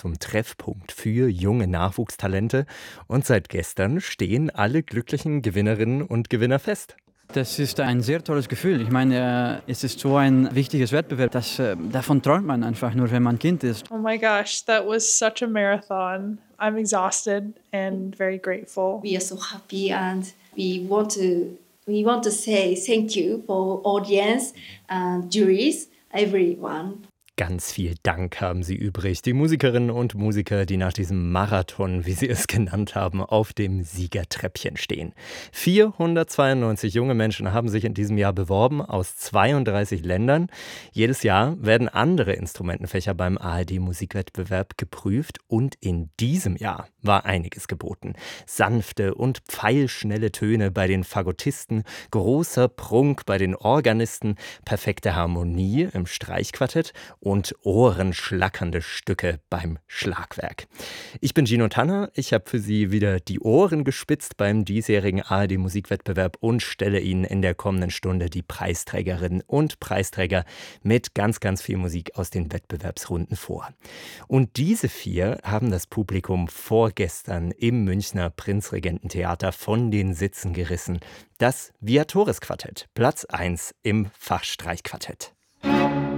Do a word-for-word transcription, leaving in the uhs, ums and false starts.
zum Treffpunkt für junge Nachwuchstalente. Und seit gestern stehen alle glücklichen Gewinnerinnen und Gewinner fest. Das ist ein sehr tolles Gefühl. Ich meine, es ist so ein wichtiges Wettbewerb. Das, davon träumt man einfach nur, wenn man Kind ist. Oh my gosh, that was such a marathon. I'm exhausted and very grateful. We are so happy and we want to we want to say thank you for audience and juries, everyone. Ganz viel Dank haben sie übrig, die Musikerinnen und Musiker, die nach diesem Marathon, wie sie es genannt haben, auf dem Siegertreppchen stehen. vierhundertzweiundneunzig junge Menschen haben sich in diesem Jahr beworben aus zweiunddreißig Ländern. Jedes Jahr werden andere Instrumentenfächer beim A R D-Musikwettbewerb geprüft und in diesem Jahr war einiges geboten. Sanfte und pfeilschnelle Töne bei den Fagottisten, großer Prunk bei den Organisten, perfekte Harmonie im Streichquartett und ohrenschlackernde Stücke beim Schlagwerk. Ich bin Gino Tanner, ich habe für Sie wieder die Ohren gespitzt beim diesjährigen A R D-Musikwettbewerb und stelle Ihnen in der kommenden Stunde die Preisträgerinnen und Preisträger mit ganz, ganz viel Musik aus den Wettbewerbsrunden vor. Und diese vier haben das Publikum vorgestern im Münchner Prinzregententheater von den Sitzen gerissen. Das Viatoris-Quartett, Platz eins im Fachstreichquartett.